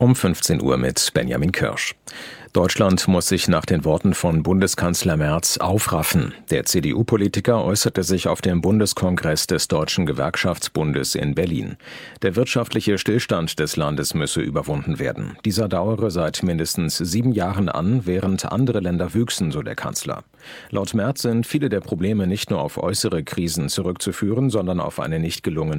Um 15 Uhr mit Benjamin Kirsch. Deutschland muss sich nach den Worten von Bundeskanzler Merz aufraffen. Der CDU-Politiker äußerte sich auf dem Bundeskongress des Deutschen Gewerkschaftsbundes in Berlin. Der wirtschaftliche Stillstand des Landes müsse überwunden werden. Dieser dauere seit mindestens 7 Jahren an, während andere Länder wüchsen, so der Kanzler. Laut Merz sind viele der Probleme nicht nur auf äußere Krisen zurückzuführen, sondern auf eine nicht gelungene